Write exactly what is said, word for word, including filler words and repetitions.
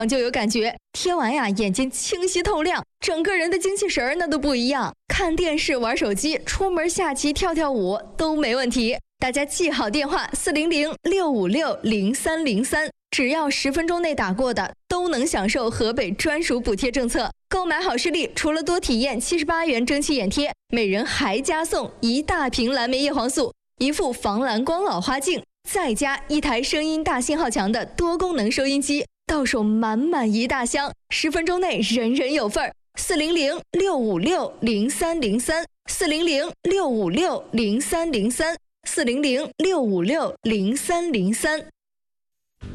就有感觉，贴完呀，眼睛清晰透亮，整个人的精气神儿那都不一样。看电视、玩手机、出门下棋、跳跳舞都没问题。大家记好电话四零零六五六零三零三，只要十分钟内打过的，都能享受河北专属补贴政策。购买好视力，除了多体验七十八元蒸汽眼贴，每人还加送一大瓶蓝莓叶黄素、一副防蓝光老花镜，再加一台声音大信号强的多功能收音机，到手满满一大箱，十分钟内人人有份儿。四零零六五六零三零三，四零零六五六零三零三，四零零六五六零三零三。